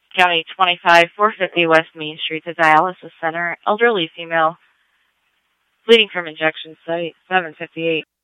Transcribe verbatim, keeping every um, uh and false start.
County twenty-five, four fifty West Main Street, the dialysis center, elderly female, bleeding from injection site, seven fifty-eight.